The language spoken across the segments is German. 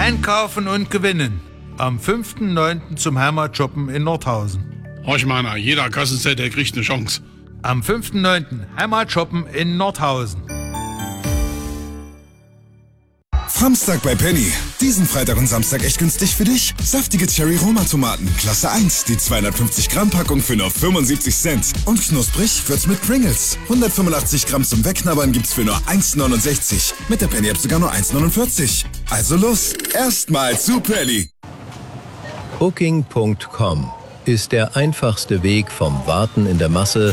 Einkaufen und gewinnen. Am 5.9. zum Heimatshoppen in Nordhausen. Horchmana, jeder Kassenzettel, der kriegt eine Chance. Am 5.9. Heimatshoppen in Nordhausen. Samstag bei Penny. Diesen Freitag und Samstag echt günstig für dich. Saftige Cherry-Roma-Tomaten, Klasse 1. Die 250 Gramm Packung für nur 75 Cent. Und knusprig wird's mit Pringles. 185 Gramm zum Wegknabbern gibt's für nur 1,69. Mit der Penny-App sogar nur 1,49. Also los, erstmal zu Penny. Booking.com ist der einfachste Weg vom Warten in der Masse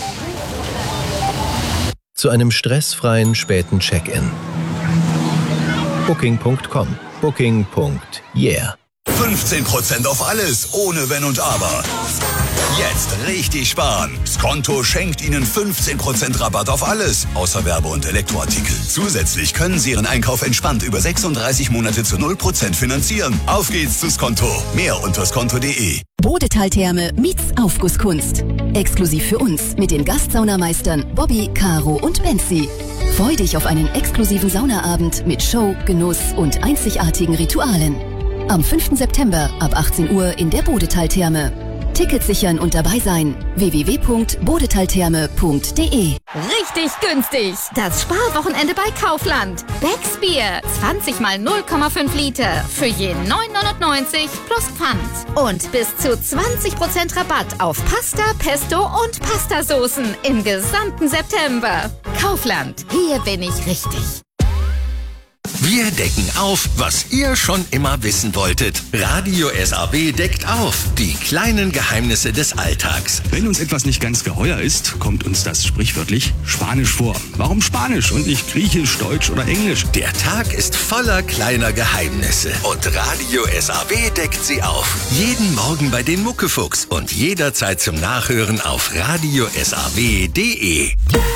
zu einem stressfreien späten Check-in. Booking.com. Booking.yeah. 15% auf alles, ohne Wenn und Aber. Jetzt richtig sparen. Skonto schenkt Ihnen 15% Rabatt auf alles, außer Werbe- und Elektroartikel. Zusätzlich können Sie Ihren Einkauf entspannt über 36 Monate zu 0% finanzieren. Auf geht's zu Skonto. Mehr unter skonto.de. Bodetal-Therme meets Aufgusskunst. Exklusiv für uns mit den Gastsaunameistern Bobby, Caro und Benzi. Freu dich auf einen exklusiven Saunaabend mit Show, Genuss und einzigartigen Ritualen. Am 5. September ab 18 Uhr in der Bodetal-Therme. Tickets sichern und dabei sein. www.bodetaltherme.de. Richtig günstig. Das Sparwochenende bei Kaufland. Becks Bier. 20 mal 0,5 Liter. Für je 9,99 plus Pfand. Und bis zu 20% Rabatt auf Pasta, Pesto und Pastasoßen im gesamten September. Kaufland. Hier bin ich richtig. Wir decken auf, was ihr schon immer wissen wolltet. Radio SAW deckt auf. Die kleinen Geheimnisse des Alltags. Wenn uns etwas nicht ganz geheuer ist, kommt uns das sprichwörtlich Spanisch vor. Warum Spanisch und nicht Griechisch, Deutsch oder Englisch? Der Tag ist voller kleiner Geheimnisse. Und Radio SAW deckt sie auf. Jeden Morgen bei den Muckefuchs und jederzeit zum Nachhören auf radiosaw.de.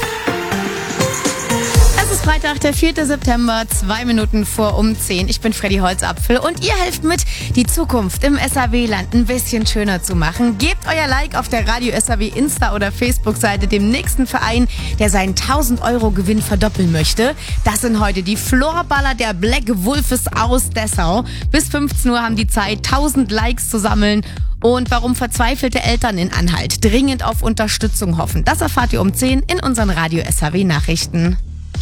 Es ist Freitag, der 4. September, 2 Minuten vor um 10. Ich bin Freddy Holzapfel und ihr helft mit, die Zukunft im SAW-Land ein bisschen schöner zu machen. Gebt euer Like auf der Radio SAW Insta- oder Facebook-Seite dem nächsten Verein, der seinen 1.000-Euro-Gewinn verdoppeln möchte. Das sind heute die Florballer der Black Wolves aus Dessau. Bis 15 Uhr haben die Zeit, 1000 Likes zu sammeln. Und warum verzweifelte Eltern in Anhalt dringend auf Unterstützung hoffen, das erfahrt ihr um 10 in unseren Radio SAW-Nachrichten.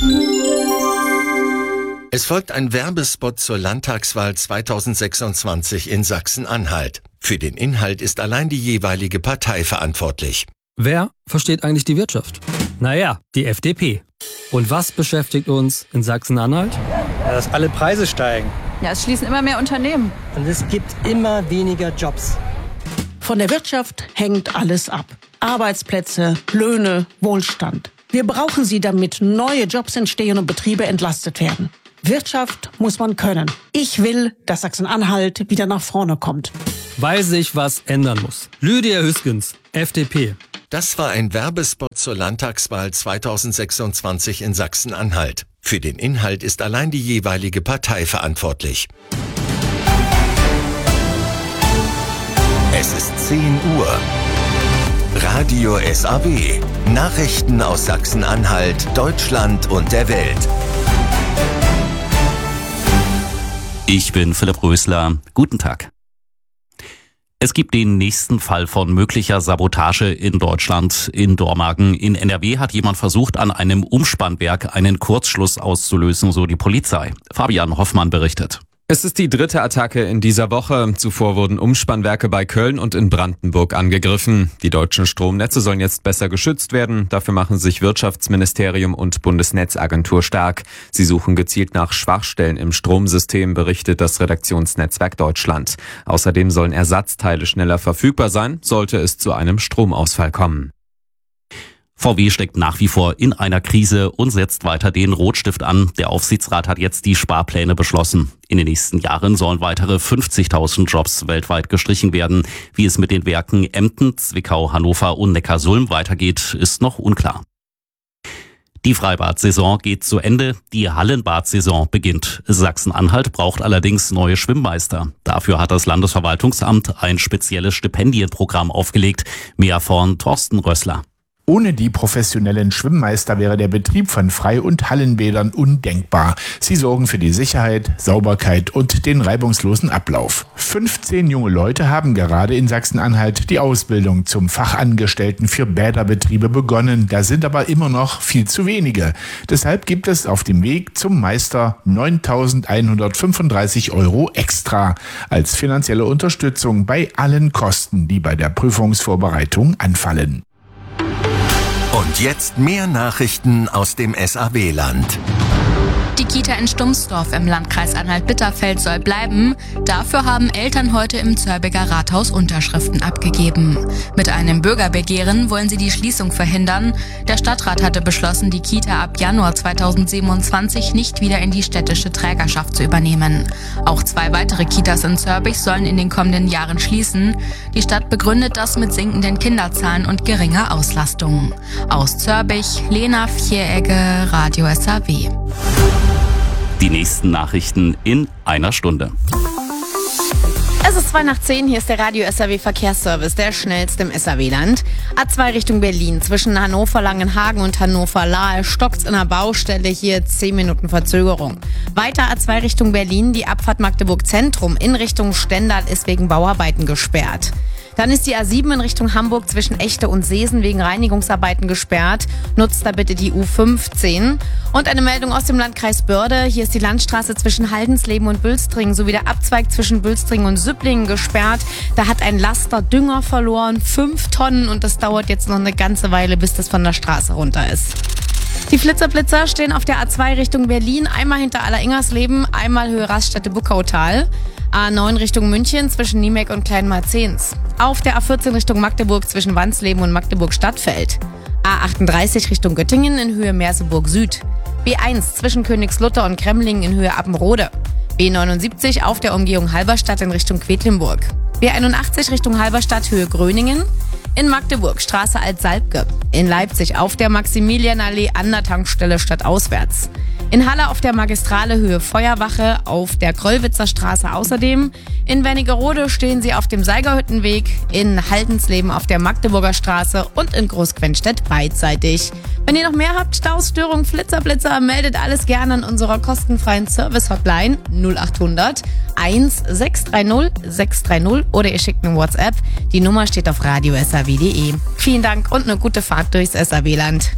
Es folgt ein Werbespot zur Landtagswahl 2026 in Sachsen-Anhalt. Für den Inhalt ist allein die jeweilige Partei verantwortlich. Wer versteht eigentlich die Wirtschaft? Naja, die FDP. Und was beschäftigt uns in Sachsen-Anhalt? Ja, dass alle Preise steigen. Ja, es schließen immer mehr Unternehmen. Und es gibt immer weniger Jobs. Von der Wirtschaft hängt alles ab. Arbeitsplätze, Löhne, Wohlstand. Wir brauchen sie, damit neue Jobs entstehen und Betriebe entlastet werden. Wirtschaft muss man können. Ich will, dass Sachsen-Anhalt wieder nach vorne kommt. Weil sich was ändern muss. Lydia Hüskens, FDP. Das war ein Werbespot zur Landtagswahl 2026 in Sachsen-Anhalt. Für den Inhalt ist allein die jeweilige Partei verantwortlich. Es ist 10 Uhr. Radio SAW. Nachrichten aus Sachsen-Anhalt, Deutschland und der Welt. Ich bin Philipp Rösler. Guten Tag. Es gibt den nächsten Fall von möglicher Sabotage in Deutschland. In Dormagen in NRW hat jemand versucht, an einem Umspannwerk einen Kurzschluss auszulösen, so die Polizei. Fabian Hoffmann berichtet. Es ist die dritte Attacke in dieser Woche. Zuvor wurden Umspannwerke bei Köln und in Brandenburg angegriffen. Die deutschen Stromnetze sollen jetzt besser geschützt werden. Dafür machen sich Wirtschaftsministerium und Bundesnetzagentur stark. Sie suchen gezielt nach Schwachstellen im Stromsystem, berichtet das Redaktionsnetzwerk Deutschland. Außerdem sollen Ersatzteile schneller verfügbar sein, sollte es zu einem Stromausfall kommen. VW steckt nach wie vor in einer Krise und setzt weiter den Rotstift an. Der Aufsichtsrat hat jetzt die Sparpläne beschlossen. In den nächsten Jahren sollen weitere 50.000 Jobs weltweit gestrichen werden. Wie es mit den Werken Emden, Zwickau, Hannover und Neckarsulm weitergeht, ist noch unklar. Die Freibad-Saison geht zu Ende, die Hallenbad-Saison beginnt. Sachsen-Anhalt braucht allerdings neue Schwimmmeister. Dafür hat das Landesverwaltungsamt ein spezielles Stipendienprogramm aufgelegt. Mehr von Thorsten Rössler. Ohne die professionellen Schwimmmeister wäre der Betrieb von Frei- und Hallenbädern undenkbar. Sie sorgen für die Sicherheit, Sauberkeit und den reibungslosen Ablauf. 15 junge Leute haben gerade in Sachsen-Anhalt die Ausbildung zum Fachangestellten für Bäderbetriebe begonnen. Da sind aber immer noch viel zu wenige. Deshalb gibt es auf dem Weg zum Meister 9.135 € extra als finanzielle Unterstützung bei allen Kosten, die bei der Prüfungsvorbereitung anfallen. Und jetzt mehr Nachrichten aus dem SAW-Land. Die Kita in Stumsdorf im Landkreis Anhalt-Bitterfeld soll bleiben. Dafür haben Eltern heute im Zörbiger Rathaus Unterschriften abgegeben. Mit einem Bürgerbegehren wollen sie die Schließung verhindern. Der Stadtrat hatte beschlossen, die Kita ab Januar 2027 nicht wieder in die städtische Trägerschaft zu übernehmen. Auch 2 weitere Kitas in Zörbich sollen in den kommenden Jahren schließen. Die Stadt begründet das mit sinkenden Kinderzahlen und geringer Auslastung. Aus Zörbich, Lena Vieregge, Radio SAW. Die nächsten Nachrichten in einer Stunde. Es ist 9:02, hier ist der Radio SAW Verkehrsservice, der schnellste im SAW-Land. A2 Richtung Berlin, zwischen Hannover-Langenhagen und Hannover-Lahl stockt's in der Baustelle, hier 10 Minuten Verzögerung. Weiter A2 Richtung Berlin, die Abfahrt Magdeburg Zentrum in Richtung Stendal ist wegen Bauarbeiten gesperrt. Dann ist die A7 in Richtung Hamburg zwischen Echte und Seesen wegen Reinigungsarbeiten gesperrt. Nutzt da bitte die U15. Und eine Meldung aus dem Landkreis Börde. Hier ist die Landstraße zwischen Haldensleben und Bülstringen sowie der Abzweig zwischen Bülstringen und Süpplingen gesperrt. Da hat ein Laster Dünger verloren, 5 Tonnen, und das dauert jetzt noch eine ganze Weile, bis das von der Straße runter ist. Die Flitzer stehen auf der A2 Richtung Berlin, einmal hinter Alleringers-Leben, einmal Höhe Raststätte Buckautal. A9 Richtung München zwischen Niemek und Kleinmarzens. Auf der A14 Richtung Magdeburg zwischen Wansleben und Magdeburg-Stadtfeld. A38 Richtung Göttingen in Höhe Merseburg Süd. B1 zwischen Königslutter und Kremlingen in Höhe Appenrode. B79 auf der Umgehung Halberstadt in Richtung Quedlinburg. B81 Richtung Halberstadt Höhe Gröningen. In Magdeburg Straße Alt-Salbke. In Leipzig auf der Maximilianallee an der Tankstelle stadtauswärts. In Halle auf der Magistrale Höhe Feuerwache, auf der Krollwitzer Straße außerdem. In Wernigerode stehen sie auf dem Seigerhüttenweg, in Haldensleben auf der Magdeburger Straße und in Großquenstedt beidseitig. Wenn ihr noch mehr habt, Staus, Störungen, Flitzer, meldet alles gerne an unserer kostenfreien Service-Hotline 0800 1630 630 oder ihr schickt eine WhatsApp. Die Nummer steht auf radiosaw.de. Vielen Dank und eine gute Fahrt durchs SAW-Land.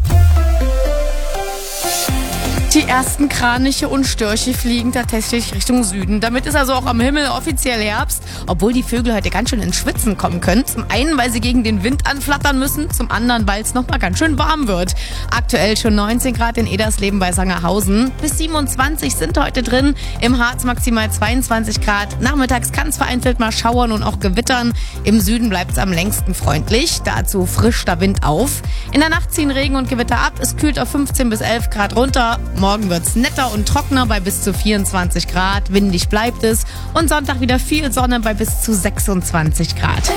Die ersten Kraniche und Störche fliegen tatsächlich Richtung Süden. Damit ist also auch am Himmel offiziell Herbst, obwohl die Vögel heute ganz schön ins Schwitzen kommen können. Zum einen, weil sie gegen den Wind anflattern müssen, zum anderen, weil es nochmal ganz schön warm wird. Aktuell schon 19 Grad in Edersleben bei Sangerhausen. Bis 27 sind heute drin, im Harz maximal 22 Grad. Nachmittags kann es vereinzelt mal schauern und auch gewittern. Im Süden bleibt es am längsten freundlich, dazu frischt der Wind auf. In der Nacht ziehen Regen und Gewitter ab, es kühlt auf 15 bis 11 Grad runter. Morgen wird's netter und trockener bei bis zu 24 Grad. Windig bleibt es. Und Sonntag wieder viel Sonne bei bis zu 26 Grad.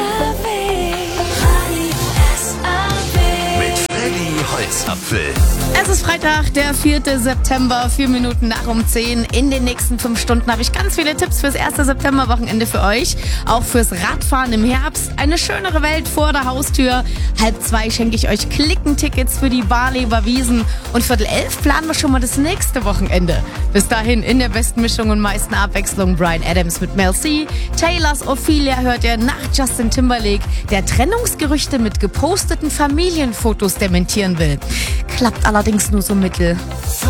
Mit Freddy Holzapfel. Es ist Freitag, der 4. September, 4 Minuten nach um 10. In den nächsten 5 Stunden habe ich ganz viele Tipps fürs 1. Septemberwochenende für euch. Auch fürs Radfahren im Herbst. Eine schönere Welt vor der Haustür. 1:30 schenke ich euch Klickentickets für die Barleber Wiesen. Und 10:45 planen wir schon mal das nächste Wochenende. Bis dahin in der besten Mischung und meisten Abwechslung Bryan Adams mit Mel C. Taylors Ophelia hört ihr nach Justin Timberlake, der Trennungsgerüchte mit geposteten Familienfotos dementieren will. Klappt allerdings nur so mittel.